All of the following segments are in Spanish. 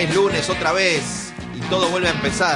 Es lunes otra vez y todo vuelve a empezar.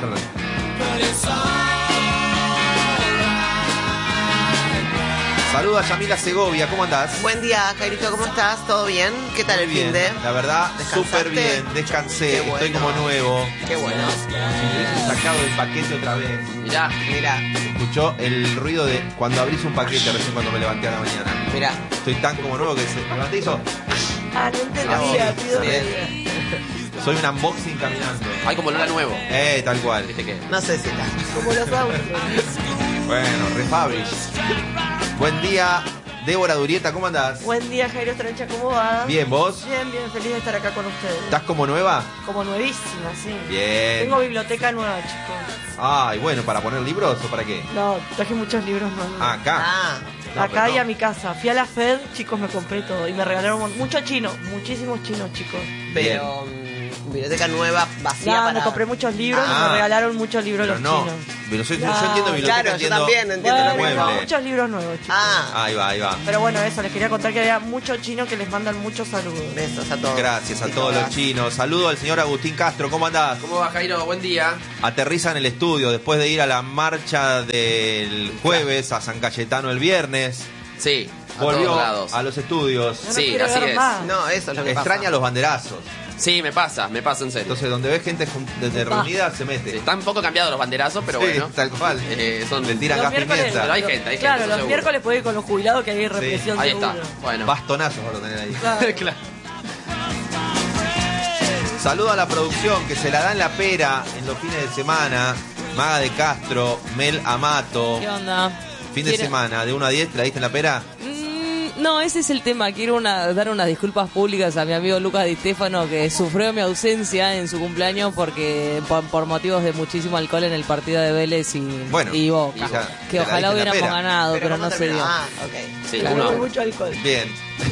Saluda a Yamila Segovia, ¿cómo andás? Buen día, Jairito, ¿cómo estás? ¿Todo bien? ¿Qué tal el fin de? La verdad, súper bien, descansé, Qué bueno. Estoy como nuevo. Qué bueno. Si me hubiesen sacado el paquete otra vez. Mirá. Se escuchó el ruido de cuando abrís un paquete recién cuando me levanté a la mañana. Mirá. Estoy tan como nuevo que se levanté y hizo. Ah, no entendía, pido Soy un unboxing caminando. Hay como Lola nuevo. Tal cual. ¿Viste qué? No sé si está. Como los autos. Bueno, refabric. Buen día, Débora Durieta, ¿cómo andás? Buen día, Jairo Trancha, ¿cómo va? Bien, ¿vos? Bien, bien, feliz de estar acá con ustedes. ¿Estás como nueva? Como nuevísima, sí. Bien. Tengo biblioteca nueva, chicos. Ay, bueno, ¿para poner libros o para qué? No, traje muchos libros nuevos. Acá. Ah, No, acá pero y no. a mi casa. Fui a la Fed, chicos, me compré todo. Y me regalaron mucho chino, muchísimos chinos, chicos. pero biblioteca nueva, vacía Nada, para... me compré muchos libros y Ah. me regalaron muchos libros Pero los no. chinos. Pero yo No. entiendo biblioteca, Claro, yo entiendo. también entiendo Bueno, lo mueble. mismo. no, muchos libros nuevos, chicos. Ah, Ahí va. Pero bueno, eso, les quería contar que había muchos chinos que les mandan muchos saludos. besos a todos. Gracias a Y todos todas. los chinos. Saludo al señor Agustín Castro, ¿cómo andás? ¿Cómo va, Jairo? Buen día. Aterriza en el estudio después de ir a la marcha del jueves a San Cayetano el viernes. Sí, a Volvió todos lados. a los estudios. No, no Sí, quiero así ver es. más. No, eso es lo que Extraña pasa. los banderazos. Sí, me pasa en serio. Entonces, donde ves gente reunida, se mete. Sí, están un poco cambiados los banderazos, pero Sí, bueno. tal cual. Son Le tiran Los gas miércoles- pimienta. Pero hay gente, Claro, eso los seguro. miércoles puedo ir con los jubilados que hay represión Ahí seguro. está. Bueno. Bastonazos vas a tener ahí. Claro. Claro. Saludo a la producción que se la da en la pera en los fines de semana. Maga de Castro, Mel Amato. ¿Qué onda? Fin de Quiero- semana, de 1 a 10, ¿te la diste en la pera? No, ese es el tema. Quiero dar unas disculpas públicas a mi amigo Lucas Di Stefano, que sufrió mi ausencia en su cumpleaños porque por motivos de muchísimo alcohol en el partido de Vélez Bueno, y Boca. y ya, Que te la ojalá diste en la hubiéramos pera. ganado, pero ¿cómo no se terminó? dio. Ah, ok. Sí, Claro. uno. Con mucho alcohol. Bien.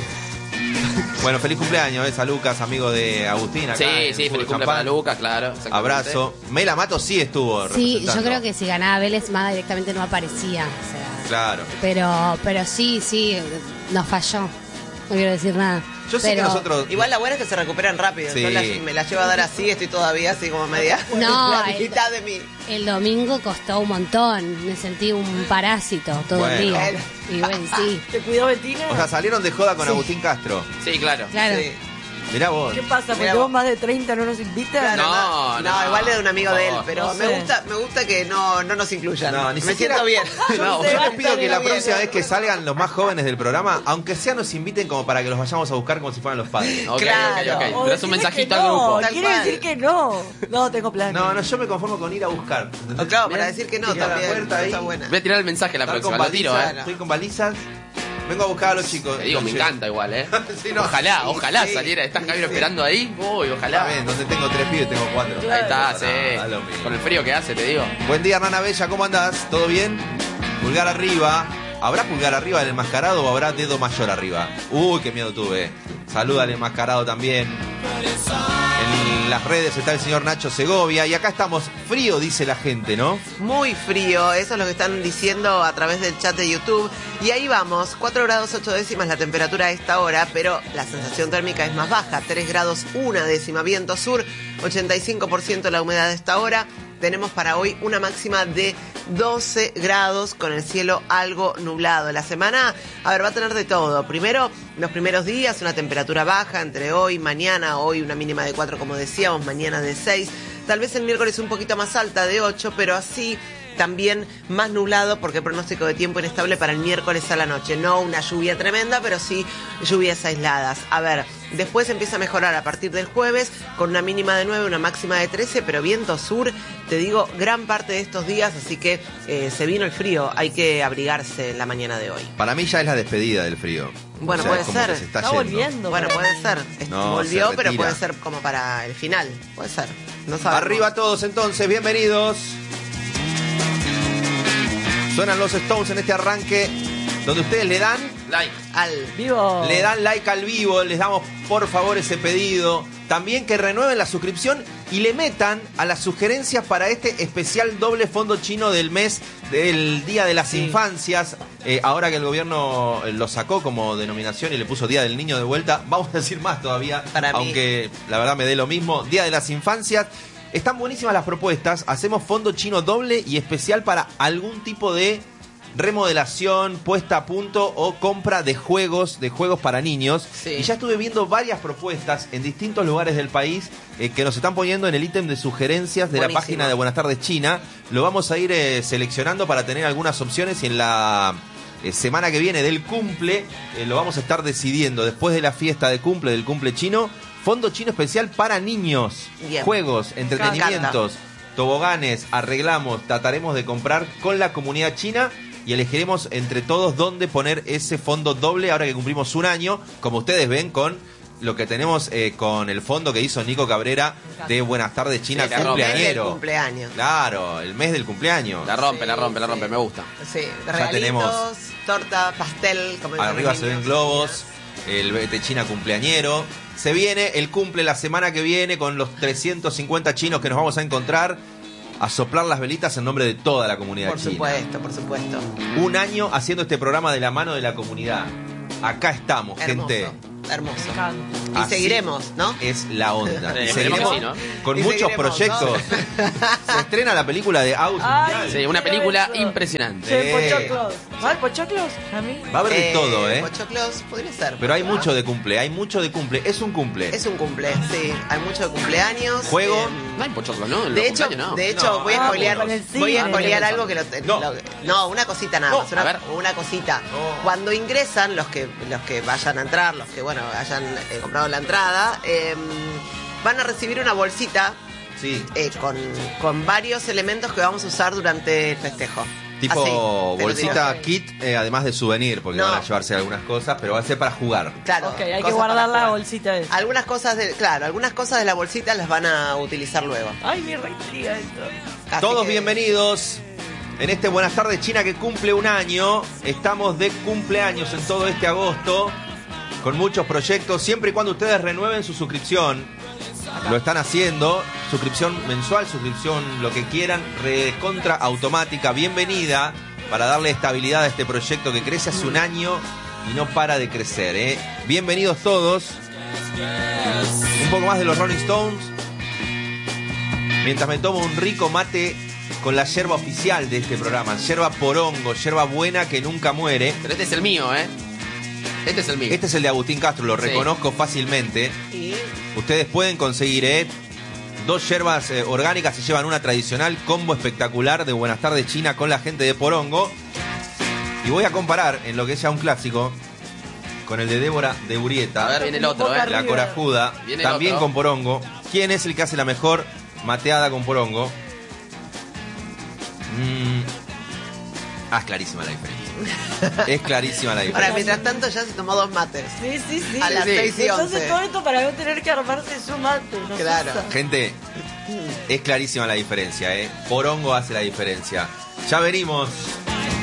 Bueno, feliz cumpleaños, a Lucas, amigo de Agustín. Acá Sí, en sí, Fútbol feliz cumple Champán. para Lucas, claro. exactamente. Abrazo. Mel Amato sí estuvo Sí, representando. yo creo que si ganaba Vélez, más directamente no aparecía. O sea, Claro. pero sí, nos falló. No quiero decir nada. Yo sé que Pero- nosotros... Igual la buena es que se recuperan rápido. Sí. Yo me la llevo a dar así, estoy todavía así como media. No, la mitad de mí. El domingo costó un montón. Me sentí un parásito todo Bueno. el día. Y bueno, sí. ¿Te cuidó Betina? O sea, salieron de joda con Agustín Castro. Sí, claro. Claro. Sí. Mirá vos. ¿Qué pasa? ¿Porque Mira, vos más de 30 no nos invitan? Claro, No, no, igual es de un amigo por de él, favor. pero No me sé. gusta que no nos incluyan. No, ni me siquiera- siento bien. No, sé, yo les pido que la bien. próxima vez que salgan los más jóvenes del programa, aunque sea nos inviten como para que los vayamos a buscar como si fueran los padres. Ok, Claro. ok. O Pero es un decime mensajito que al grupo. no, Tal quiere cual. decir que no. No, tengo planes. No, yo me conformo con ir a buscar. O claro, para Bien, decir que no tirar la también. puerta ahí, Está buena. Voy a tirar el mensaje la estar con próxima, lo tiro, balizas, ¿eh? estoy con balizas. Vengo a buscar a los chicos. Te digo, me Che, encanta igual, ¿eh? Sí, no, ojalá, sí, ojalá sí. saliera. ¿Estás Jairo esperando ahí? Uy, Está ojalá. bien, donde tengo 3 pibes tengo 4. Ahí está, No, sí. da lo mismo. Con el frío que hace, te digo. Buen día, Nana Bella, ¿cómo andás? ¿Todo bien? Pulgar arriba. ¿Habrá pulgar arriba del enmascarado o habrá dedo mayor arriba? Uy, qué miedo tuve. Saluda al enmascarado también. En las redes está el señor Nacho Segovia. Y acá estamos frío, dice la gente, ¿no? Muy frío, eso es lo que están diciendo a través del chat de YouTube. Y ahí vamos, 4 grados 8 décimas la temperatura a esta hora, pero la sensación térmica es más baja, 3 grados 1 décima, viento sur, 85% la humedad a esta hora. Tenemos para hoy una máxima de 12 grados con el cielo algo nublado. La semana, va a tener de todo. Primero, los primeros días, una temperatura baja entre hoy y mañana. Hoy una mínima de 4, como decíamos, mañana de 6. Tal vez el miércoles un poquito más alta, de 8, pero así también más nublado porque pronóstico de tiempo inestable para el miércoles a la noche. No una lluvia tremenda, pero sí lluvias aisladas. A ver, después empieza a mejorar a partir del jueves con una mínima de 9, una máxima de 13, pero viento sur, te digo, gran parte de estos días, así que se vino el frío, hay que abrigarse en la mañana de hoy. Para mí ya es la despedida del frío. Bueno, O sea, puede es como ser. que se está Está yendo. volviendo. Bueno, puede ser. No, Volvió, se pero retira. puede ser como para el final. Puede ser. No sabemos. Arriba todos entonces, bienvenidos. Suenan los Stones en este arranque donde ustedes le dan Like. Vivo. Le dan like al vivo, les damos por favor ese pedido. También que renueven la suscripción y le metan a las sugerencias para este especial doble fondo chino del mes del Día de las Infancias. Ahora que el gobierno lo sacó como denominación y le puso Día del Niño de vuelta, vamos a decir más todavía, Para mí. aunque la verdad me dé lo mismo. Día de las Infancias. Están buenísimas las propuestas. Hacemos fondo chino doble y especial para algún tipo de remodelación, puesta a punto o compra de juegos para niños. Sí. Y ya estuve viendo varias propuestas en distintos lugares del país que nos están poniendo en el ítem de sugerencias de Buenísimo. la página de Buenas Tardes China. Lo vamos a ir seleccionando para tener algunas opciones y en la semana que viene del cumple lo vamos a estar decidiendo después de la fiesta de cumple del cumple chino. Fondo chino especial para niños. Bien. Juegos, entretenimientos, toboganes, arreglamos, trataremos de comprar con la comunidad china y elegiremos entre todos dónde poner ese fondo doble ahora que cumplimos un año, como ustedes ven con lo que tenemos con el fondo que hizo Nico Cabrera de Buenas Tardes China, Sí, la rompe. cumpleañero. El cumpleaños. Claro, el mes del cumpleaños. La rompe, me gusta. Sí, Ya regalitos, tenemos- torta, pastel. Como dicen Arriba los se ven niños. globos, el BT China cumpleañero. Se viene el cumple la semana que viene con los 350 chinos que nos vamos a encontrar a soplar las velitas en nombre de toda la comunidad Por china. supuesto, por supuesto. Un año haciendo este programa de la mano de la comunidad. Acá estamos, Hermoso. gente. Hermoso. Me encanta. Y Así seguiremos, ¿no? Es la onda. Sí, Y esperemos seguiremos que sí, ¿no? con Y muchos seguiremos, proyectos. Se estrena la película de Aus. Ay, Sí, una quiero película eso. impresionante. Sí, Sí. pochoclos. ¿Vale, pochoclos? A mí. Va a haber de todo, Pochoclos, podría ser. Pero hay ¿no? mucho de cumple, hay mucho de cumple. Es un cumple. Es un cumple, sí. Hay mucho de cumpleaños. Juego. No hay pochoclo, ¿no? En De los hecho, cumpleaños, no. de hecho No, voy a ah, spoilear, con el voy a cine. spoilear algo que No. no, una cosita nada No, más, a ver. una cosita. No. Cuando ingresan los que vayan a entrar, los que bueno hayan comprado la entrada, van a recibir una bolsita Sí. con varios elementos que vamos a usar durante el festejo. Tipo Así, te lo bolsita digo. kit, además de souvenir, porque No. van a llevarse algunas cosas, pero va a ser para jugar. Claro, Ok, hay que cosas guardar para la jugar. bolsita esa. Algunas cosas algunas cosas de la bolsita las van a utilizar luego. Ay, mi reintriga esto. Así Todos que- bienvenidos. En este Buenas Tardes China que cumple un año. Estamos de cumpleaños en todo este agosto. Con muchos proyectos. Siempre y cuando ustedes renueven su suscripción. Lo están haciendo. Suscripción mensual, suscripción lo que quieran. Recontra automática. Bienvenida. Para darle estabilidad a este proyecto que crece hace un año y no para de crecer, ¿eh? Bienvenidos todos. Un poco más de los Rolling Stones. Mientras me tomo un rico mate con la yerba oficial de este programa. Yerba porongo, yerba buena que nunca muere. Pero este es el mío, ¿eh? Este es el mío. Este es el de Agustín Castro, lo Sí. reconozco fácilmente. Y Ustedes pueden conseguir, 2 yerbas orgánicas, se llevan una tradicional, combo espectacular de Buenas Tardes China con la gente de Porongo. Y voy a comparar en lo que es ya un clásico con el de Débora de Urieta. A ver, viene el otro, ¿eh? La corajuda, Viene el también otro. con Porongo. ¿Quién es el que hace la mejor mateada con Porongo? Es clarísima la diferencia. Es clarísima la ahora, diferencia. mientras tanto ya se tomó 2 mates. Sí, sí, sí. A las Sí. 6 y Entonces 11. todo esto para no tener que armarse su mate. ¿No? Claro. Gente, es clarísima la diferencia, ¿eh? Porongo hace la diferencia. Ya venimos.